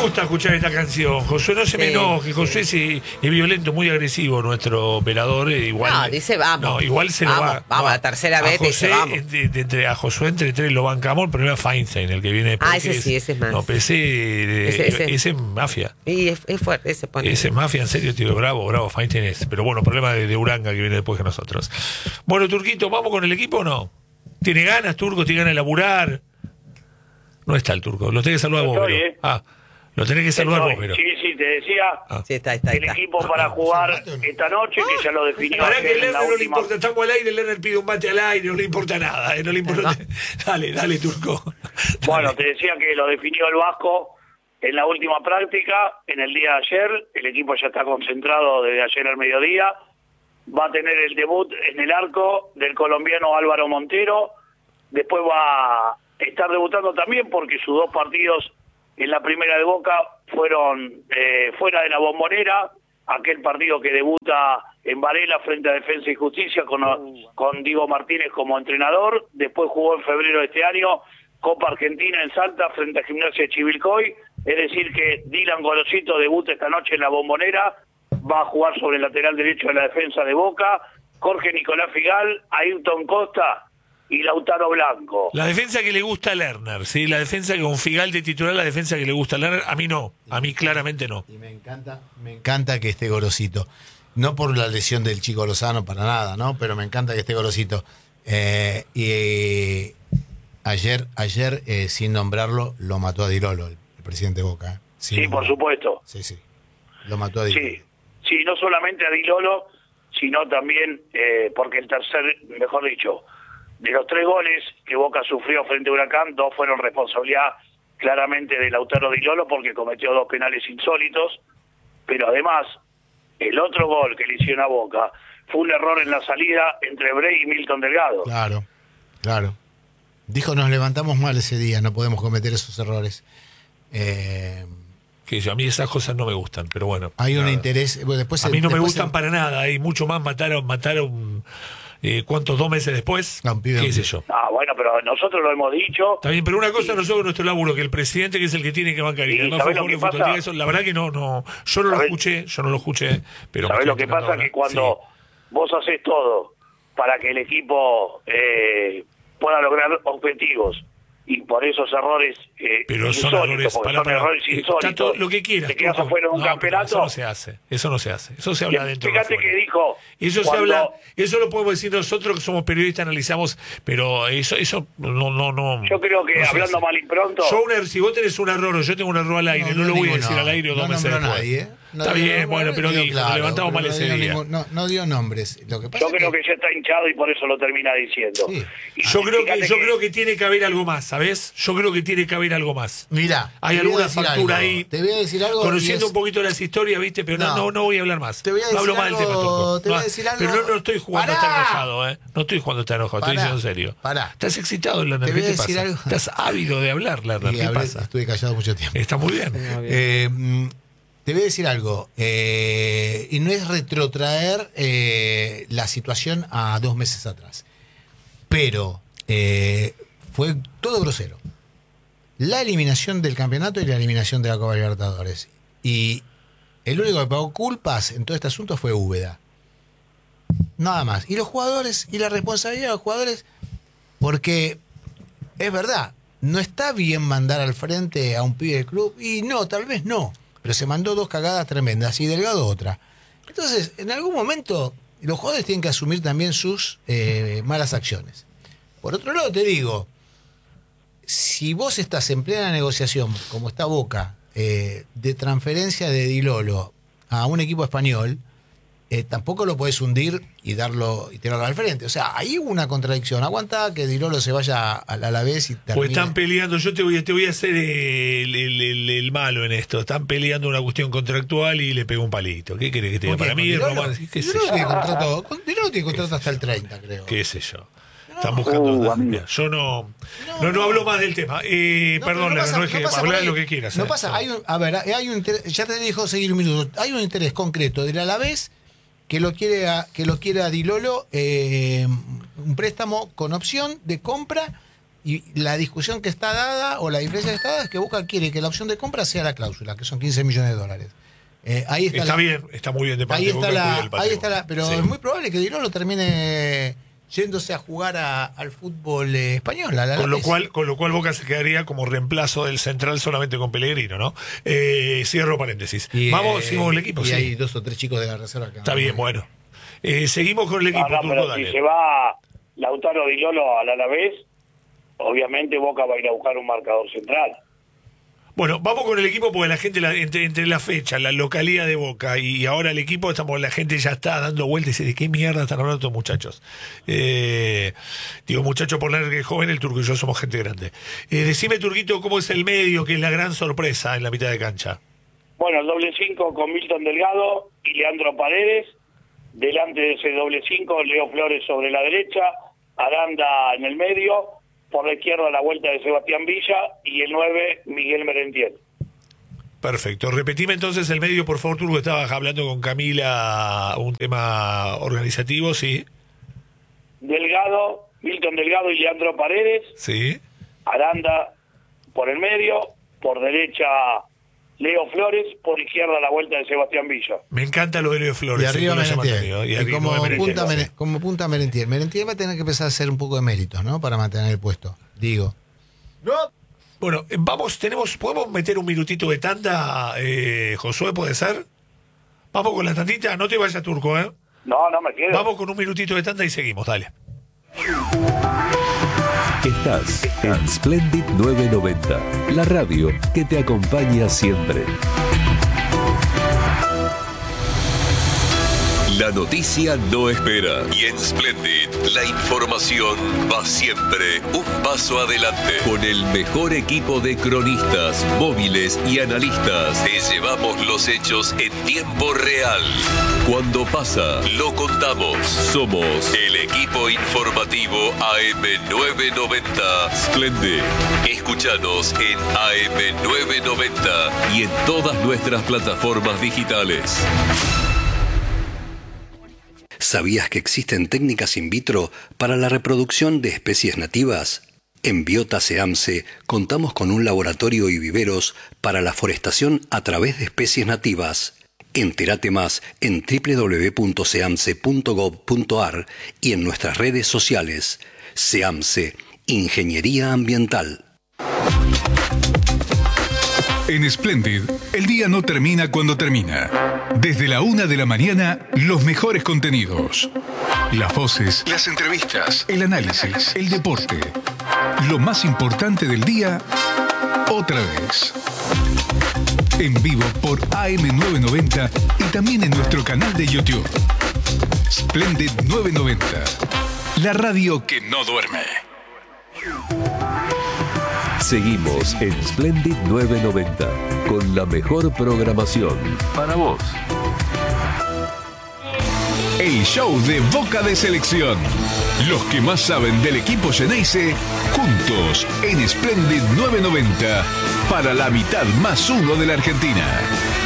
gusta escuchar esta canción. Josué, no se me enoje. Josué es violento, muy agresivo nuestro operador. Igual, No, dice vamos. No, igual se vamos, lo va. Vamos, no, la tercera vez José, dice vamos. A Josué entre tres lo bancamos. El problema es Feinstein, el que viene después. Ese sí, ese es más. No, pero ese es mafia. Y es fuerte, ese pone. Ese es mafia, en serio, tío. Bravo, Feinstein es. Pero bueno, problema de Uranga que viene después que nosotros. Bueno, Turquito, ¿vamos con el equipo o no? ¿Tiene ganas, Turco? ¿Tiene ganas de laburar? No está el Turco. Lo tenés que saludar vos, pero. Lo tenés que saludar vos, pero. Sí, te decía. Sí, está. El equipo para jugar esta noche, que ya lo definió. Para que ayer el en la no le última. importa, estamos al aire, el Lerner pide un mate al aire, no le importa nada, no le importa. Dale, Turco. Bueno, te decía que lo definió el Vasco en la última práctica, en el día de ayer. El equipo ya está concentrado desde ayer al mediodía. Va a tener el debut en el arco del colombiano Álvaro Montero. Después va a estar debutando también porque sus 2 partidos en la primera de Boca fueron fuera de la Bombonera. Aquel partido que debuta en Varela frente a Defensa y Justicia con Diego Martínez como entrenador. Después jugó en febrero de este año Copa Argentina en Salta frente a Gimnasia de Chivilcoy. Es decir que Dylan Gorosito debuta esta noche en la Bombonera. Va a jugar sobre el lateral derecho de la defensa de Boca. Jorge Nicolás Figal, Ayrton Costa y Lautaro Blanco. La defensa que le gusta a Lerner, ¿sí? La defensa que con Figal de titular, la defensa que le gusta a Lerner. A mí no, a mí claramente no. Y me encanta que esté Gorosito. No por la lesión del chico Lozano, para nada, ¿no? Pero me encanta que esté Gorosito. Ayer sin nombrarlo, lo mató a Di Lolo, el presidente de Boca. Sí, por supuesto. Sí. Lo mató a Di Lolo. Sí, no solamente a Di Lolo, sino también porque el tercer, mejor dicho, de los 3 goles que Boca sufrió frente a Huracán, 2 fueron responsabilidad claramente de Lautaro Di Lolo porque cometió 2 penales insólitos, pero además el otro gol que le hicieron a Boca fue un error en la salida entre Brey y Milton Delgado. Claro. Dijo, nos levantamos mal ese día, no podemos cometer esos errores. Que a mí esas cosas no me gustan, pero bueno. Hay un interés. Bueno, después a mí no me gustan para nada. Hay mucho más. Mataron ¿cuántos? 2 meses después. ¿Qué sé yo? Bueno, pero nosotros lo hemos dicho. Está bien, pero una cosa nosotros nuestro laburo, que el presidente que es el que tiene que bancar. Y además eso, la verdad que no, yo no lo escuché, pero. ¿Sabés lo que pasa? Que cuando vos haces todo para que el equipo pueda lograr objetivos, y por esos errores pero insólitos, son errores, son errores insólitos, lo que quieras, te quedas afuera de un campeonato. Eso no se hace, eso se habla dentro. Fíjate que dijo eso se habla, eso lo podemos decir nosotros que somos periodistas, analizamos, pero eso no. Yo creo que hablando mal y pronto, si vos tenés un error o yo tengo un error al aire, no lo voy a decir al aire o 2 meses después. Nadie, está bien, bueno, pero dijo, levantamos mal ese día. No dio nombres. Lo que pasa yo creo que ya está hinchado y por eso lo termina diciendo. Sí. Yo creo que tiene que haber algo más, ¿sabes? Yo creo que tiene que haber algo más. Mira, hay alguna factura ahí. Te voy a decir algo. Conociendo un poquito las historias, ¿viste? Pero no voy a hablar más. Te voy a decir no hablo más del tema, Turco. Te voy a decir algo. Pero no estoy jugando a estar enojado, ¿eh? No estoy jugando a estar enojado, estoy diciendo en serio. Estás excitado, Lerner. ¿Qué te pasa? Algo. Estás ávido de hablar, Lerner. ¿Qué pasa? Estuve callado mucho tiempo. Está muy bien. Te voy a decir algo. Y no es retrotraer la situación a 2 meses atrás. Pero fue todo grosero. La eliminación del campeonato y la eliminación de la Copa Libertadores. Y el único que pagó culpas en todo este asunto fue Úbeda. Nada más. Y los jugadores, y la responsabilidad de los jugadores, porque es verdad, no está bien mandar al frente a un pibe del club, y no, tal vez no, pero se mandó 2 cagadas tremendas, y Delgado otra. Entonces, en algún momento, los jugadores tienen que asumir también sus malas acciones. Por otro lado, te digo, si vos estás en plena negociación, como está Boca, de transferencia de Di Lolo a un equipo español, tampoco lo podés hundir y tirarlo al frente. O sea, hay una contradicción. Aguanta que Di Lolo se vaya a la vez y termine. Pues están peleando, yo te voy a hacer el malo en esto. Están peleando una cuestión contractual y le pego un palito. ¿Qué querés que te diga? Para mí es romance. Di Lolo tiene contrato hasta el 30, creo. ¿Qué sé yo? Están buscando. Yo no hablo más del tema. Perdón, no es que hablar de lo que quieras. No pasa. Hay un interés, ya te dejo seguir un minuto. Hay un interés concreto del Alavés que lo quiere a Di Lolo, un préstamo con opción de compra Y la discusión que está dada, o la diferencia que está dada, es que Boca quiere que la opción de compra sea la cláusula, que son 15 millones de dólares. Ahí está bien, está muy bien de parte de Boca cuidar el patrimonio. pero Sí. es muy probable que Di Loro termine yéndose a jugar al fútbol español. Con lo cual Boca se quedaría como reemplazo del central solamente con Pellegrino, ¿no? Cierro paréntesis. Vamos, seguimos el equipo. Y sí. hay 2 o 3 chicos de la reserva que Está bien, bueno. Seguimos con el equipo. No, Turco, pero dale. si se va Lautaro Di Loro al Alavés, obviamente Boca va a ir a buscar un marcador central. Bueno, vamos con el equipo porque la gente, entre la fecha, la localidad de Boca y ahora el equipo, la gente ya está dando vueltas y dice, ¿de qué mierda están hablando estos muchachos? Digo, muchachos por la que es joven, el Turco y yo somos gente grande. Decime, Turquito, ¿cómo es el medio, que es la gran sorpresa en la mitad de cancha? Bueno, el doble 5 con Milton Delgado y Leandro Paredes. Delante de ese doble 5, Leo Flores sobre la derecha, Aranda en el medio, por la izquierda la vuelta de Sebastián Villa y el 9, Miguel Merentiel. Perfecto. Repetime entonces el medio, por favor, Turco. Estabas hablando con Camila un tema organizativo, ¿sí? Milton Delgado y Leandro Paredes. Sí. Aranda por el medio, por derecha Leo Flores, por izquierda la vuelta de Sebastián Villa. Me encanta lo de Leo Flores. Y arriba Merentiel. Y como punta Merentiel. Merentiel va a tener que empezar a hacer un poco de méritos, ¿no? Para mantener el puesto, digo. Bueno, ¿podemos meter un minutito de tanda, Josué, puede ser? Vamos con la tandita, no te vayas, Turco, ¿eh? No me quedo. Vamos con un minutito de tanda y seguimos, dale. Estás en Splendid 990, la radio que te acompaña siempre. La noticia no espera y en Splendid la información va siempre un paso adelante. Con el mejor equipo de cronistas, móviles y analistas, te llevamos los hechos en tiempo real. Cuando pasa, lo contamos. Somos el equipo informativo AM990 Splendid. Escúchanos en AM990 y en todas nuestras plataformas digitales. ¿Sabías que existen técnicas in vitro para la reproducción de especies nativas? En Biota SEAMSE contamos con un laboratorio y viveros para la forestación a través de especies nativas. Entérate más en www.seamse.gov.ar y en nuestras redes sociales. SEAMSE, Ingeniería Ambiental. En Splendid, el día no termina cuando termina. Desde la 1 de la mañana, los mejores contenidos. Las voces, las entrevistas, el análisis, el deporte. Lo más importante del día, otra vez. En vivo por AM990 y también en nuestro canal de YouTube. Splendid 990, la radio que no duerme. Seguimos en Splendid 990 con la mejor programación para vos. El show de Boca de Selección. Los que más saben del equipo Xeneize, juntos en Splendid 990 para la mitad más uno de la Argentina.